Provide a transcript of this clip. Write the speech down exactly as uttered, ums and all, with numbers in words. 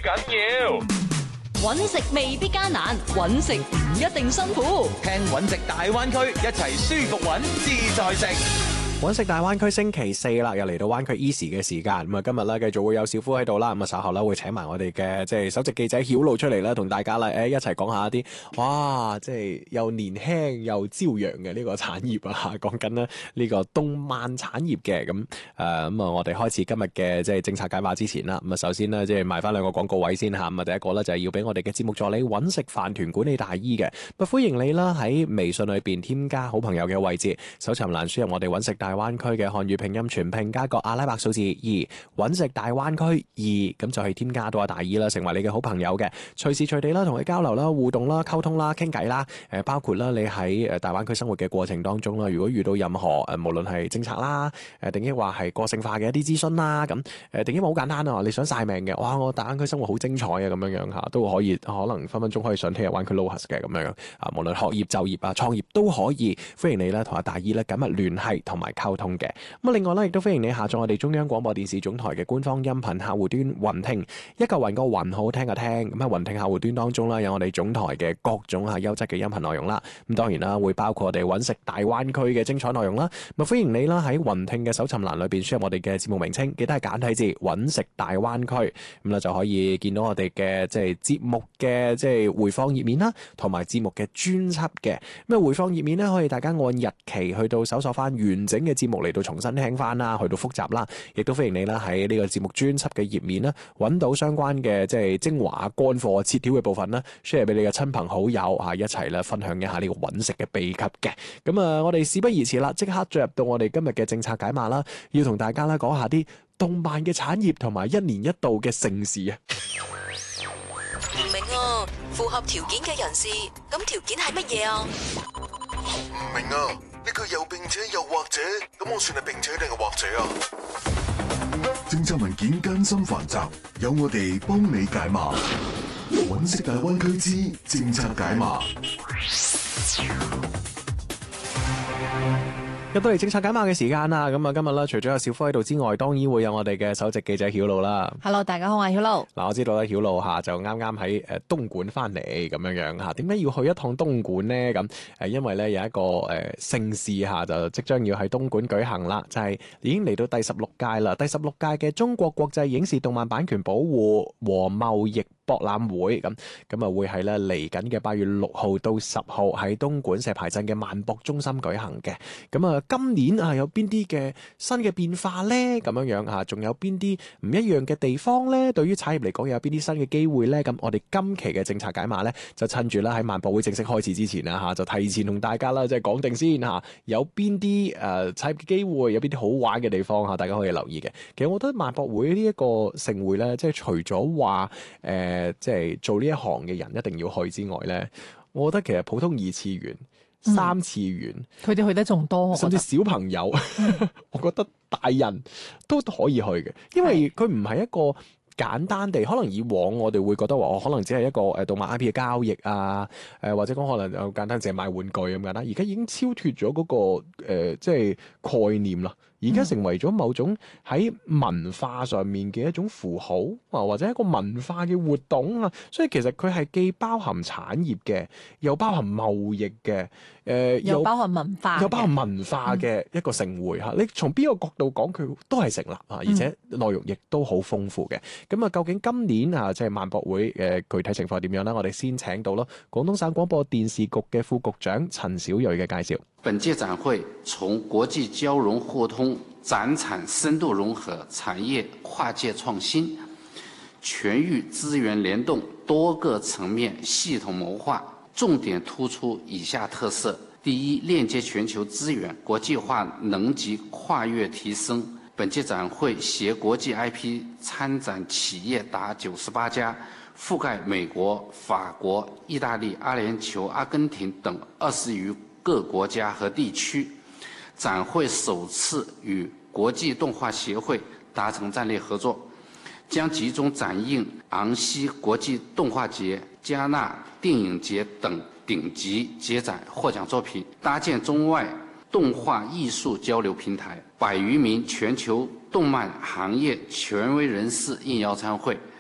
緊要。 揾食未必艱難，揾食唔一定辛苦。 聽揾食大灣區，一齊舒服揾，自在食。 揾食大灣區星期四啦，又嚟到灣區 Easy 嘅時間。咁啊，今日咧繼續會有小夫喺度啦。咁啊，稍後咧會請埋我哋嘅即係首席記者曉露出嚟啦，同大家咧誒一齊講下一啲哇，即係又年輕又朝陽嘅呢個產業啊。講緊咧呢個動漫產業嘅咁誒咁啊，我哋開始今日嘅即係政策解碼之前啦。咁啊，首先呢，即係賣翻兩個廣告位先嚇。咁啊，第一個咧就係要俾我哋嘅節目助理揾食飯團管理大姨嘅，咁歡迎你啦喺微信裏邊添加好朋友嘅位置，搜尋欄輸入我哋揾食大灣區嘅漢語拼音全拼加個阿拉伯數字二，揾食大灣區二，咁就係添加到阿大姨啦，成為你嘅好朋友嘅，隨時隨地啦同佢交流啦、互動啦、溝通啦、傾偈啦，誒包括啦你喺誒大灣區生活嘅過程當中啦，如果遇到任何誒無論係政策啦，誒定抑或係個性化嘅一啲諮詢啦，咁誒定抑話好簡單啊，你想晒命嘅，哇我大灣區生活好精彩啊咁樣樣吓，都可以可能分分鐘可以上聽日灣區 Lohas 嘅咁樣樣啊，無論學業、就業啊、創業都可以，歡迎你啦同阿大姨咧緊密聯繫同埋溝通。嘅咁另外咧，亦都歡迎你下載我哋中央廣播電視總台嘅官方音頻客戶端雲聽，一個雲個雲好聽嘅聽，咁喺雲聽客戶端當中啦，有我哋總台嘅各種啊優質嘅音頻內容啦。咁當然啦，會包括我哋揾食大灣區嘅精彩內容啦。咁歡迎你啦喺雲聽嘅搜尋欄裏邊輸入我哋嘅節目名稱，記得係簡體字揾食大灣區，咁咧就可以見到我哋嘅即係節目嘅即係回放頁面啦，同埋節目嘅專輯嘅。咁啊回放頁面咧，可以大家按日期去到搜索翻完整嘅節目嚟到重新聽翻啦，去到複習啦，亦都歡迎你啦喺呢個節目專輯嘅頁面啦，揾到相關嘅即係精華乾貨切條嘅部分啦 share 俾你嘅親朋好友啊，一齊咧分享一下呢個揾食嘅秘笈嘅。咁啊，我哋事不宜遲啦，即刻進入到我哋今日嘅政策解碼啦，要同大家咧講下啲動漫嘅產業同埋一年一度嘅盛事啊。 唔明啊，符合條件嘅人士，咁條件係乜嘢啊？ 唔明啊，呢句又並且又或者，咁我算係並且定係或者啊？政策文件艱辛繁雜，有我哋幫你解碼。揾食大灣區之政策解碼。 入到嚟政策解碼嘅時間啦，咁啊今日咧除咗有小夫喺度之外，當然會有我哋嘅首席記者曉露啦。 Hello， 大家好，我係曉露。 嗱，我知道咧曉露吓就啱啱喺誒東莞翻嚟咁樣樣吓，點解要去一趟東莞呢？咁誒，因為咧有一個誒盛事吓就即將要喺東莞舉行啦，就係、是、已經嚟到第十六屆啦，第十六屆嘅中國國際影視動漫版權保護和貿易博覽會，咁咁啊會係咧嚟緊嘅八月六號到十號喺東莞石牌鎮嘅萬博中心舉行嘅。咁啊今年啊有邊啲嘅新嘅變化咧？咁樣樣啊，仲有邊啲唔一樣嘅地方咧？對於產業嚟講有邊啲新嘅機會咧？咁我哋今期嘅政策解碼咧，就趁住啦喺萬博會正式開始之前啊吓，就提前同大家啦即係講定先吓，有邊啲誒產業嘅機會，有邊啲好玩嘅地方吓，大家可以留意嘅。其實我覺得萬博會呢一個盛會咧，即係除咗話誒。呃誒，即係做呢一行嘅人一定要去之外咧，我覺得其實普通二次元、嗯、三次元， 佢哋去得仲多， 甚至小朋友，我覺得大人都可以去嘅，因為佢唔係一個簡單地，可能以往我哋會覺得話，我可能只係一個誒動漫 I P 嘅交易啊，誒或者講可能有簡單淨係賣玩具咁簡單，而家已經超脫咗嗰個誒、呃、即係概念啦。而家成為咗某種喺文化上面嘅一種符號啊，或者一個文化嘅活動啊，所以其實佢係既包含產業嘅，又包含貿易嘅，誒、呃， 又包含文化， 又包含文化嘅一個盛會嚇。嗯、你從邊個角度講，佢都係成立啊，而且內容亦都好豐富嘅。咁啊、嗯，究竟今年啊，即係萬博會嘅具體情況係點樣咧？我哋先請到咯，廣東省廣播電視局嘅副局長陳小蕊嘅介紹。 本屆展會從國際交融互通、展產深度融合、產業跨界創新、全域資源聯動多個層面系統謀劃，重點突出以下特色：第一，鏈接全球資源，國際化能級跨越提升。本屆展會攜國際 I P 參展企業達九十八家，覆蓋美國、法國、意大利、阿聯酋、阿根廷等二十餘各國家和地區。展會首次與國際動畫協會達成戰略合作，將集中展映昂西國際動畫節、加納電影節等頂級節展獲獎作品，搭建中外動畫藝術交流平台，百餘名全球動漫行業權威人士應邀參會。